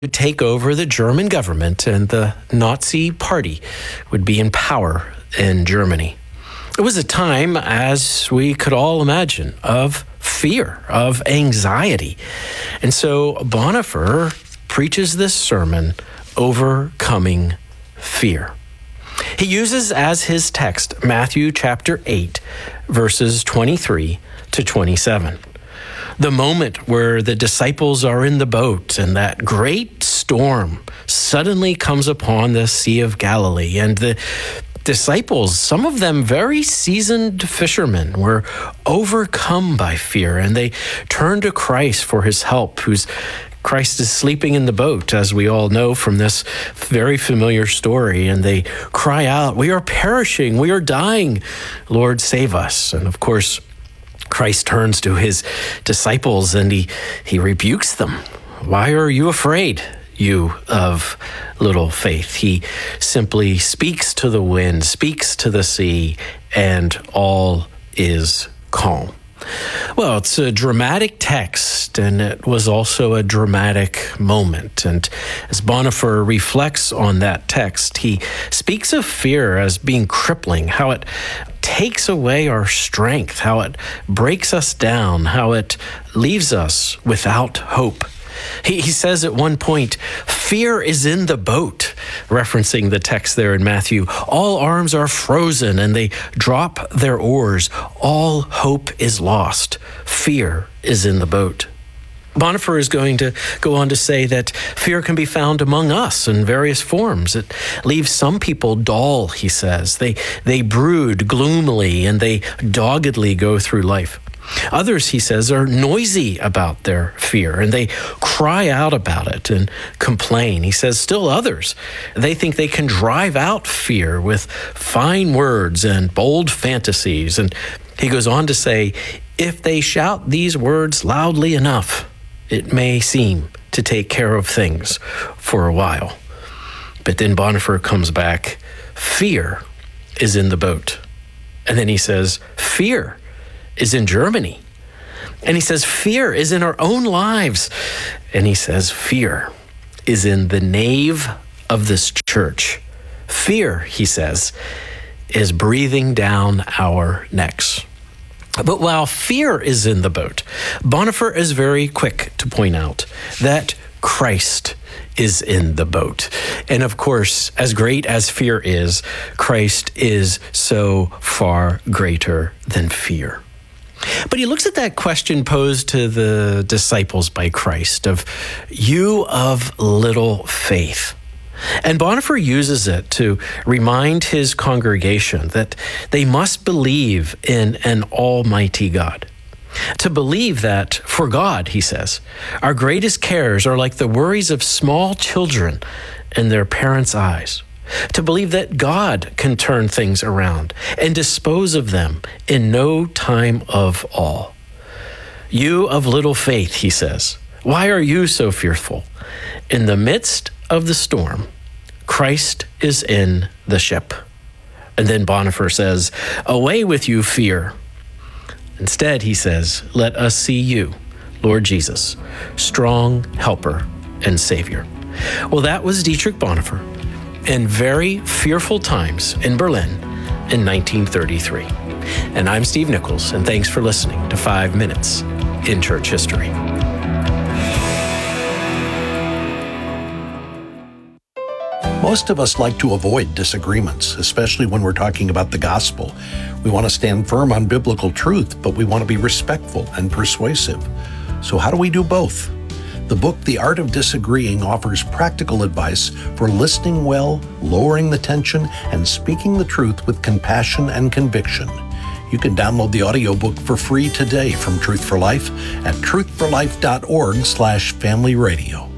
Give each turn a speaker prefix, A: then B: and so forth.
A: take over the German government, and the Nazi Party would be in power in Germany. It was a time, as we could all imagine, of fear, of anxiety. And so Bonhoeffer preaches this sermon, Overcoming Fear. He uses as his text Matthew chapter 8, verses 23 to 27. The moment where the disciples are in the boat and that great storm suddenly comes upon the Sea of Galilee, and the disciples, some of them very seasoned fishermen, were overcome by fear, and they turn to Christ for his help, Christ is sleeping in the boat, as we all know from this very familiar story, and they cry out, "We are perishing, we are dying, Lord, save us." And of course, Christ turns to his disciples and he rebukes them. "Why are you afraid, you of little faith?" He simply speaks to the wind, speaks to the sea, and all is calm. Well, it's a dramatic text, and it was also a dramatic moment. And as Bonhoeffer reflects on that text, he speaks of fear as being crippling, how it takes away our strength, how it breaks us down, how it leaves us without hope. He says at one point, "Fear is in the boat," referencing the text there in Matthew. "All arms are frozen and they drop their oars. All hope is lost. Fear is in the boat." Bonhoeffer is going to go on to say that fear can be found among us in various forms. It leaves some people dull, he says. They brood gloomily and they doggedly go through life. Others, he says, are noisy about their fear, and they cry out about it and complain. He says still others, they think they can drive out fear with fine words and bold fantasies. And he goes on to say, if they shout these words loudly enough, it may seem to take care of things for a while. But then Bonhoeffer comes back, fear is in the boat. And then he says, fear is in Germany. And he says, fear is in our own lives. And he says, fear is in the nave of this church. Fear, he says, is breathing down our necks. But while fear is in the boat, Bonhoeffer is very quick to point out that Christ is in the boat. And of course, as great as fear is, Christ is so far greater than fear. But he looks at that question posed to the disciples by Christ of, "You of little faith." And Bonhoeffer uses it to remind his congregation that they must believe in an almighty God. To believe that for God, he says, our greatest cares are like the worries of small children in their parents' eyes. To believe that God can turn things around and dispose of them in no time of all. "You of little faith," he says, "why are you so fearful? In the midst of the storm, Christ is in the ship." And then Bonhoeffer says, "Away with you, fear. Instead," he says, "let us see you, Lord Jesus, strong helper and Savior." Well, that was Dietrich Bonhoeffer in very fearful times in Berlin in 1933. And I'm Steve Nichols, and thanks for listening to 5 Minutes in Church History.
B: Most of us like to avoid disagreements, especially when we're talking about the gospel. We want to stand firm on biblical truth, but we want to be respectful and persuasive. So how do we do both? The book, The Art of Disagreeing, offers practical advice for listening well, lowering the tension, and speaking the truth with compassion and conviction. You can download the audiobook for free today from Truth for Life at truthforlife.org/familyradio.